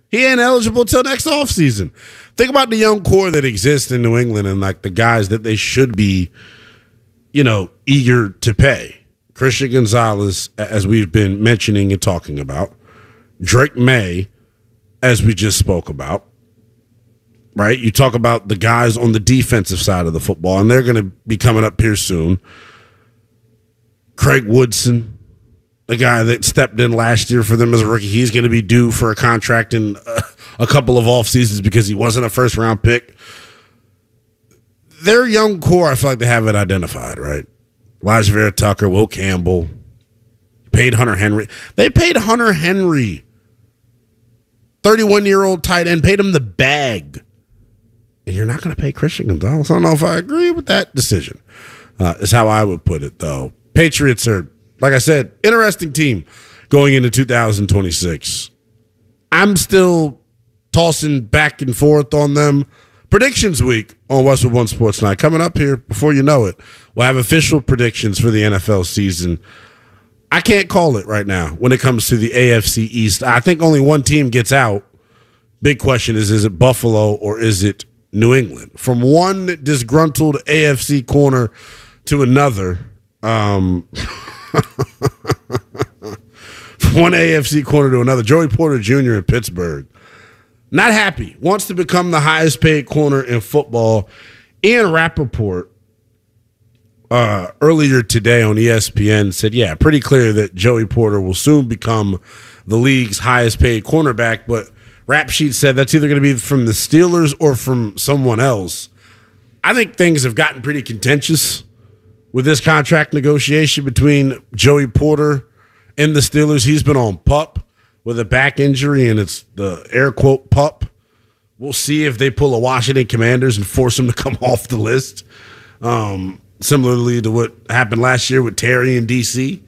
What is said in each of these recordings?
He ain't eligible till next offseason. Think about the young core that exists in New England and like the guys that they should be, eager to pay. Christian Gonzalez, as we've been mentioning and talking about. Drake May, as we just spoke about. Right? You talk about the guys on the defensive side of the football, and they're going to be coming up here soon. Craig Woodson, the guy that stepped in last year for them as a rookie, he's going to be due for a contract in a couple of off seasons because he wasn't a first-round pick. Their young core, I feel like they have it identified, right? Elijah Vera Tucker, Will Campbell, paid Hunter Henry. They paid Hunter Henry, 31-year-old tight end, paid him the bag. And you're not going to pay Christian Gonzalez. I don't know if I agree with that decision, is how I would put it, though. Patriots are, like I said, interesting team going into 2026. I'm still tossing back and forth on them. Predictions week on Westwood One Sports Night. Coming up here, before you know it, we'll have official predictions for the NFL season. I can't call it right now when it comes to the AFC East. I think only one team gets out. Big question is it Buffalo or is it New England? From one disgruntled AFC corner to another, from one AFC corner to another, Joey Porter Jr. in Pittsburgh. Not happy. Wants to become the highest paid corner in football. Ian Rappaport earlier today on ESPN said, yeah, pretty clear that Joey Porter will soon become the league's highest paid cornerback, but Rap Sheet said that's either going to be from the Steelers or from someone else. I think things have gotten pretty contentious with this contract negotiation between Joey Porter and the Steelers. He's been on PUP with a back injury, and it's the air quote PUP. We'll see if they pull a Washington Commanders and force him to come off the list. Similarly to what happened last year with Terry in D.C.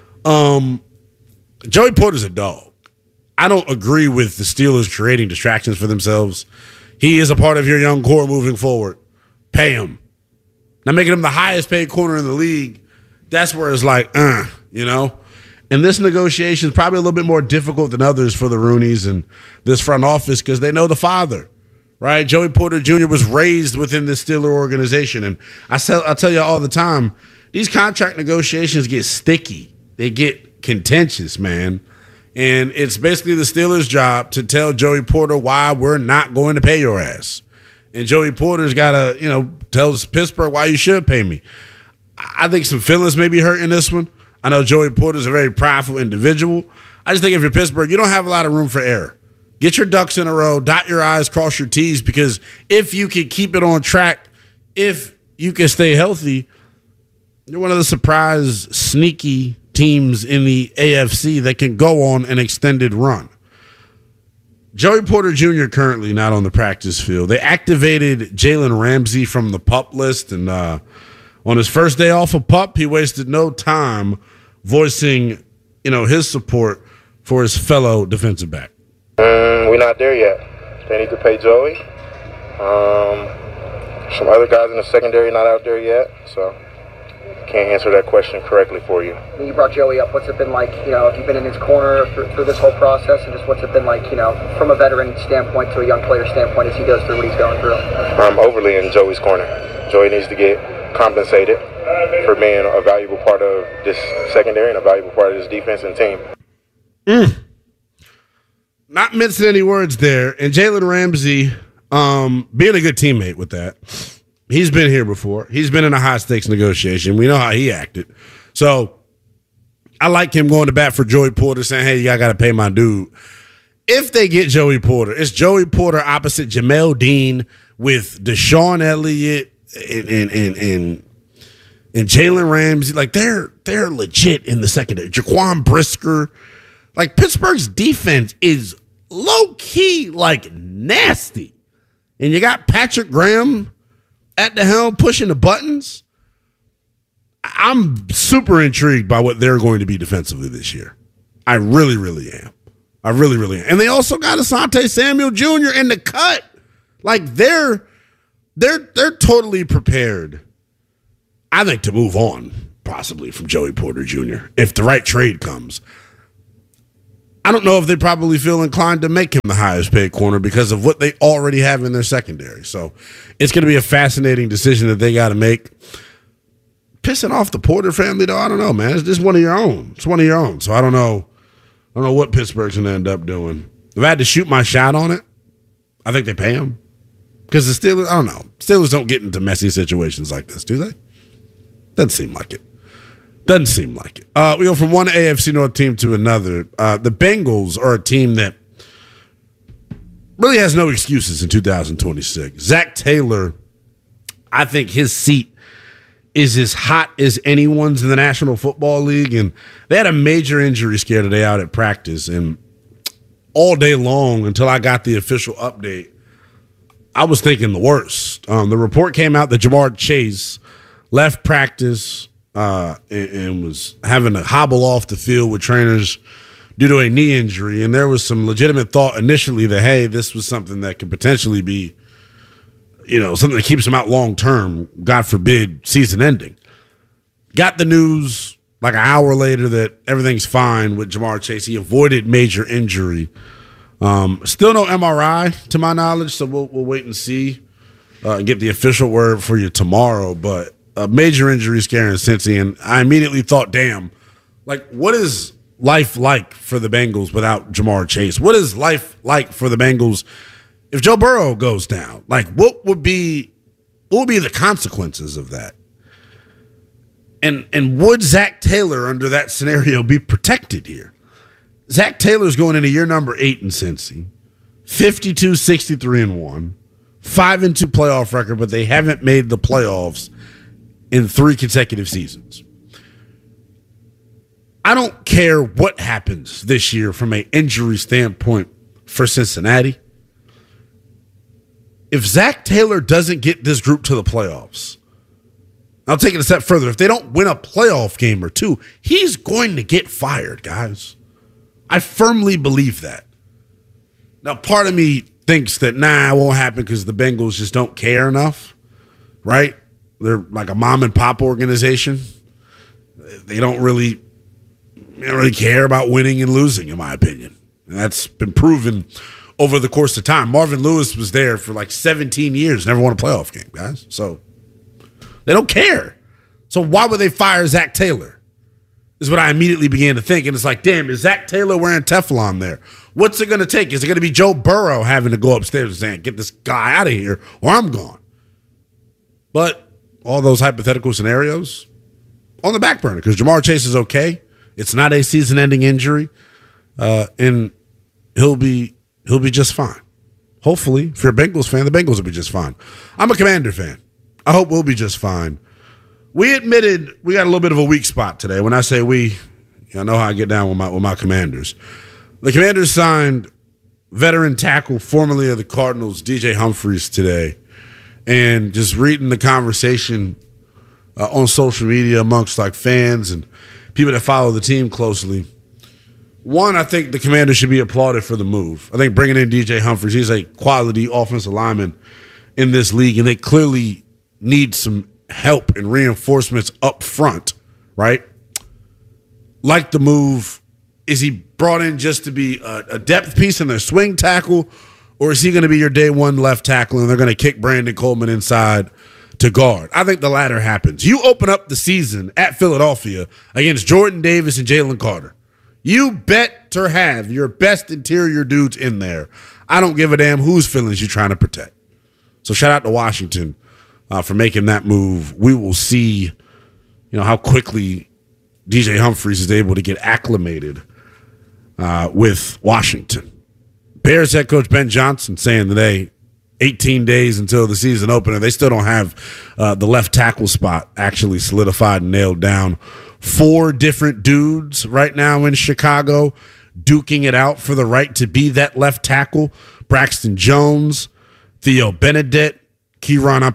Joey Porter's a dog. I don't agree with the Steelers creating distractions for themselves. He is a part of your young core moving forward. Pay him. Now making him the highest paid corner in the league, that's where it's like, And this negotiation is probably a little bit more difficult than others for the Rooneys and this front office because they know the father, right? Joey Porter Jr. was raised within the Steeler organization. And I'll tell you all the time, these contract negotiations get sticky. They get contentious, man. And it's basically the Steelers' job to tell Joey Porter why we're not going to pay your ass. And Joey Porter's got to, tell Pittsburgh why you should pay me. I think some feelings may be hurt in this one. I know Joey Porter's a very prideful individual. I just think if you're Pittsburgh, you don't have a lot of room for error. Get your ducks in a row, dot your I's, cross your T's, because if you can keep it on track, if you can stay healthy, you're one of the surprise, sneaky teams in the AFC that can go on an extended run. Joey Porter Jr. currently not on the practice field. They activated Jalen Ramsey from the PUP list, and on his first day off of PUP, he wasted no time voicing, his support for his fellow defensive back. We're not there yet. They need to pay Joey. Some other guys in the secondary not out there yet, so can't answer that question correctly for you. You brought Joey up. What's it been like, if you've been in his corner through this whole process, and just what's it been like, from a veteran standpoint to a young player standpoint as he goes through what he's going through? I'm overly in Joey's corner. Joey needs to get compensated for being a valuable part of this secondary and a valuable part of this defense and team. Not mincing any words there. And Jalen Ramsey, being a good teammate with that. He's been here before. He's been in a high-stakes negotiation. We know how he acted. So I like him going to bat for Joey Porter, saying, hey, y'all got to pay my dude. If they get Joey Porter, it's Joey Porter opposite Jamel Dean with Deshaun Elliott and Jalen Ramsey. Like, they're legit in the secondary. Jaquan Brisker. Like, Pittsburgh's defense is low-key, like, nasty. And you got Patrick Graham at the helm pushing the buttons. I'm super intrigued by what they're going to be defensively this year. I really, really am. I really, really am. And they also got Asante Samuel Jr. in the cut. Like, they're totally prepared, I think, to move on, possibly, from Joey Porter Jr. if the right trade comes. I don't know if they probably feel inclined to make him the highest paid corner because of what they already have in their secondary. So it's going to be a fascinating decision that they got to make. Pissing off the Porter family, though, I don't know, man. It's just one of your own. It's one of your own. So I don't know. I don't know what Pittsburgh's going to end up doing. If I had to shoot my shot on it, I think they pay him. Because the Steelers, I don't know. Steelers don't get into messy situations like this, do they? Doesn't seem like it. Doesn't seem like it. We go from one AFC North team to another. The Bengals are a team that really has no excuses in 2026. Zach Taylor, I think his seat is as hot as anyone's in the National Football League. And they had a major injury scare today out at practice. And all day long until I got the official update, I was thinking the worst. The report came out that Jamar Chase left practice and was having to hobble off the field with trainers due to a knee injury. And there was some legitimate thought initially that, hey, this was something that could potentially be, something that keeps him out long term, God forbid, season ending. Got the news like an hour later that everything's fine with Jamar Chase. He avoided major injury. Still no MRI to my knowledge, so we'll wait and see and get the official word for you tomorrow. But a major injury scare in Cincy, and I immediately thought, damn, like, what is life like for the Bengals without Jamar Chase? What is life like for the Bengals if Joe Burrow goes down? Like, what would be the consequences of that? And would Zach Taylor, under that scenario, be protected here? Zach Taylor's going into year number 8 in Cincy, 52-63-1, 5-2 playoff record, but they haven't made the playoffs in 3 consecutive seasons. I don't care what happens this year from an injury standpoint for Cincinnati. If Zach Taylor doesn't get this group to the playoffs, I'll take it a step further. If they don't win a playoff game or two, he's going to get fired, guys. I firmly believe that. Now, part of me thinks that, it won't happen because the Bengals just don't care enough, right? They're like a mom and pop organization. They don't really care about winning and losing, in my opinion. And that's been proven over the course of time. Marvin Lewis was there for like 17 years, never won a playoff game, guys. So they don't care. So why would they fire Zach Taylor? Is what I immediately began to think. And it's like, damn, is Zach Taylor wearing Teflon there? What's it going to take? Is it going to be Joe Burrow having to go upstairs and saying, get this guy out of here or I'm gone? But all those hypothetical scenarios on the back burner because Jamar Chase is okay. It's not a season-ending injury. And he'll be just fine. Hopefully, if you're a Bengals fan, the Bengals will be just fine. I'm a Commander fan. I hope we'll be just fine. We admitted we got a little bit of a weak spot today. When I say we, I know how I get down with my Commanders. The Commanders signed veteran tackle, formerly of the Cardinals, DJ Humphries today. And just reading the conversation on social media amongst like fans and people that follow the team closely. One, I think the Commanders should be applauded for the move. I think bringing in DJ Humphries, he's a quality offensive lineman in this league, and they clearly need some help and reinforcements up front, right? Like the move, is he brought in just to be a depth piece in their swing tackle, or is he going to be your day one left tackle and they're going to kick Brandon Coleman inside to guard? I think the latter happens. You open up the season at Philadelphia against Jordan Davis and Jalen Carter. You better have your best interior dudes in there. I don't give a damn whose feelings you're trying to protect. So shout out to Washington for making that move. We will see, how quickly DJ Humphries is able to get acclimated with Washington. Bears head coach Ben Johnson saying today, 18 days until the season opener, they still don't have the left tackle spot actually solidified and nailed down. 4 different dudes right now in Chicago duking it out for the right to be that left tackle. Braxton Jones, Theo Benedict, Kieran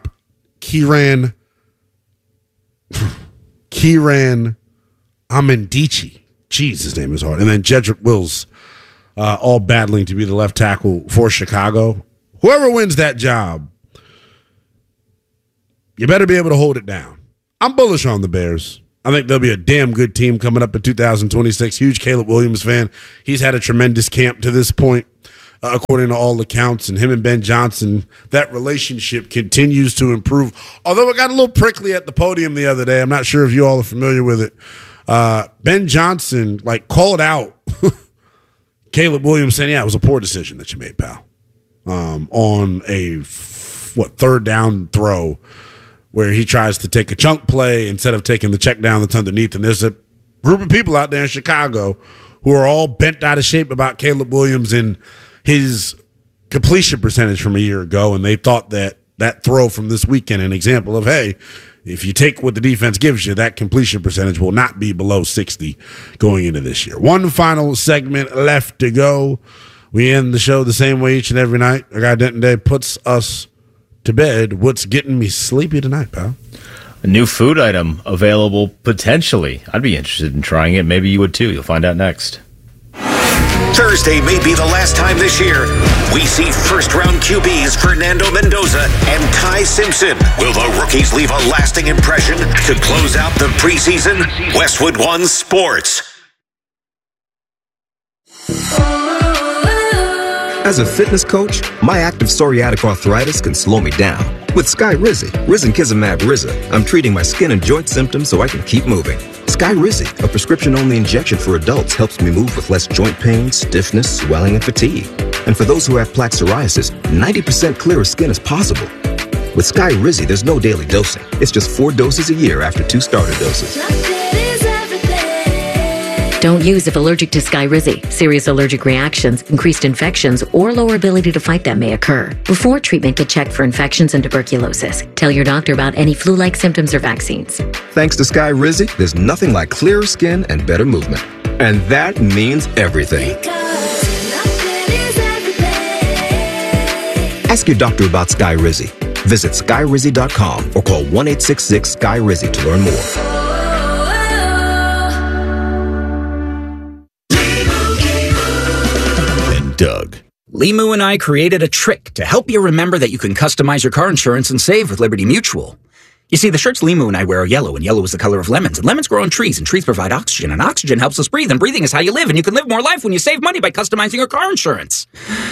Amendici. Jeez, his name is hard. And then Jedrick Wills, all battling to be the left tackle for Chicago. Whoever wins that job, you better be able to hold it down. I'm bullish on the Bears. I think they'll be a damn good team coming up in 2026. Huge Caleb Williams fan. He's had a tremendous camp to this point, according to all accounts. And him and Ben Johnson, that relationship continues to improve. Although it got a little prickly at the podium the other day. I'm not sure if you all are familiar with it. Ben Johnson, called out Caleb Williams saying, yeah, it was a poor decision that you made, pal. On a, third down throw where he tries to take a chunk play instead of taking the check down that's underneath. And there's a group of people out there in Chicago who are all bent out of shape about Caleb Williams and his completion percentage from a year ago. And they thought that throw from this weekend, an example of, hey, if you take what the defense gives you, that completion percentage will not be below 60 going into this year. One final segment left to go. We end the show the same way each and every night. Our guy Denton Day puts us to bed. What's getting me sleepy tonight, pal? A new food item available potentially. I'd be interested in trying it. Maybe you would too. You'll find out next. Thursday may be the last time this year we see first-round QBs Fernando Mendoza and Ty Simpson. Will the rookies leave a lasting impression to close out the preseason? Westwood One Sports. As a fitness coach, my active psoriatic arthritis can slow me down. With Skyrizi, Risankizumab Riza, I'm treating my skin and joint symptoms so I can keep moving. Skyrizi, a prescription-only injection for adults, helps me move with less joint pain, stiffness, swelling, and fatigue. And for those who have plaque psoriasis, 90% clearer skin is possible. With Skyrizi, there's no daily dosing. It's just 4 doses a year after 2 starter doses. Don't use if allergic to Skyrizi. Serious allergic reactions, increased infections, or lower ability to fight them may occur. Before treatment, get checked for infections and tuberculosis. Tell your doctor about any flu-like symptoms or vaccines. Thanks to Skyrizi, there's nothing like clearer skin and better movement. And that means everything. Ask your doctor about Skyrizi. Visit Skyrizi.com or call 1-866-SKY-RIZI to learn more. Doug. Limu and I created a trick to help you remember that you can customize your car insurance and save with Liberty Mutual. You see, the shirts Limu and I wear are yellow, and yellow is the color of lemons. And lemons grow on trees, and trees provide oxygen, and oxygen helps us breathe, and breathing is how you live, and you can live more life when you save money by customizing your car insurance.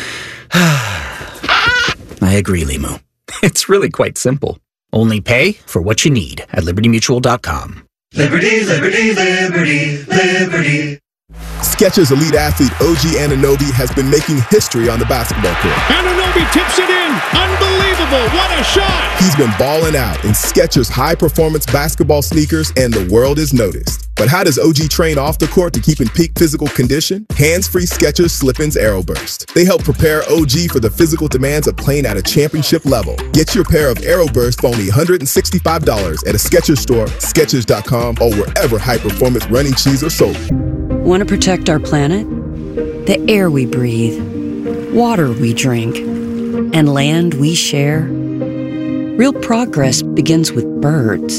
I agree, Limu. It's really quite simple. Only pay for what you need at LibertyMutual.com. Liberty, liberty, liberty, liberty. Skechers elite athlete OG Anunoby has been making history on the basketball court. Anunoby tips it in. Unbelievable. What a shot. He's been balling out in Skechers high-performance basketball sneakers, and the world is noticed. But how does OG train off the court to keep in peak physical condition? Hands-free Skechers Slip-ins Aeroburst. They help prepare OG for the physical demands of playing at a championship level. Get your pair of Aeroburst for only $165 at a Skechers store, Skechers.com, or wherever high-performance running shoes are sold. Want to protect our planet? The air we breathe, water we drink, and land we share? Real progress begins with birds.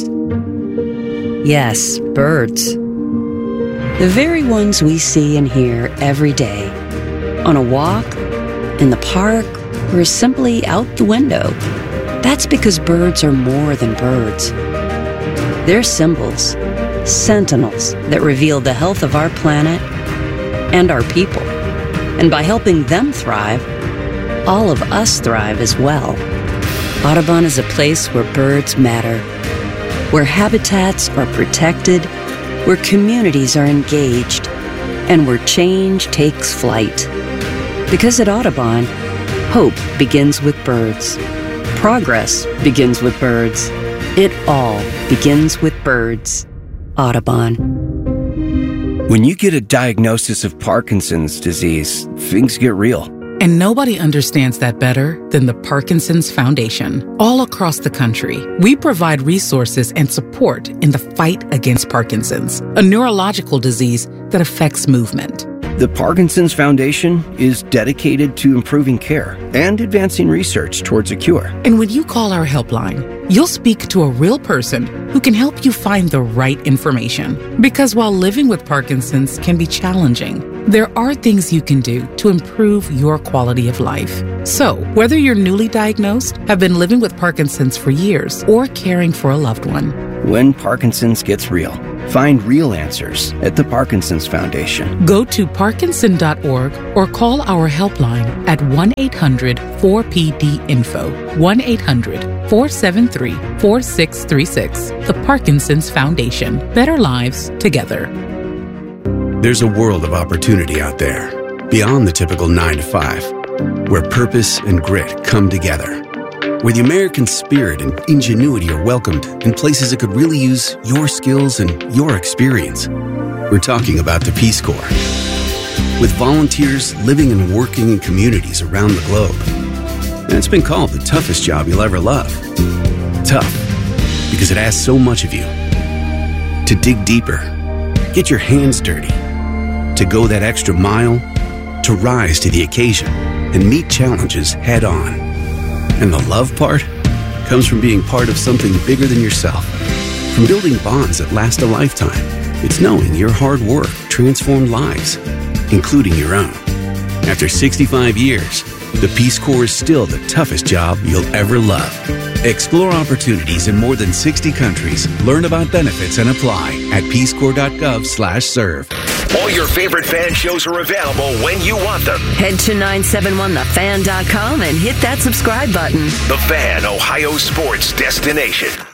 Yes, birds. The very ones we see and hear every day. On a walk, in the park, or simply out the window. That's because birds are more than birds. They're symbols, sentinels that reveal the health of our planet and our people. And by helping them thrive, all of us thrive as well. Audubon is a place where birds matter, where habitats are protected, where communities are engaged, and where change takes flight. Because at Audubon, hope begins with birds. Progress begins with birds. It all begins with birds. Audubon. When you get a diagnosis of Parkinson's disease, things get real. And nobody understands that better than the Parkinson's Foundation. All across the country, we provide resources and support in the fight against Parkinson's, a neurological disease that affects movement. The Parkinson's Foundation is dedicated to improving care and advancing research towards a cure. And when you call our helpline, you'll speak to a real person who can help you find the right information. Because while living with Parkinson's can be challenging, there are things you can do to improve your quality of life. So, whether you're newly diagnosed, have been living with Parkinson's for years, or caring for a loved one, when Parkinson's gets real, Find real answers at the Parkinson's Foundation. Go to parkinson.org or call our helpline at 1-800-4PD-INFO, 1-800-473-4636. The Parkinson's Foundation. Better lives together. There's a world of opportunity out there, beyond the typical 9 to 5, where purpose and grit come together, where the American spirit and ingenuity are welcomed in places that could really use your skills and your experience. We're talking about the Peace Corps. With volunteers living and working in communities around the globe. And it's been called the toughest job you'll ever love. Tough, because it asks so much of you. To dig deeper, get your hands dirty, to go that extra mile, to rise to the occasion and meet challenges head on. And the love part comes from being part of something bigger than yourself. From building bonds that last a lifetime. It's knowing your hard work transformed lives, including your own. After 65 years, the Peace Corps is still the toughest job you'll ever love. Explore opportunities in more than 60 countries. Learn about benefits and apply at peacecorps.gov/serve. All your favorite fan shows are available when you want them. Head to 971thefan.com and hit that subscribe button. The Fan, Ohio sports destination.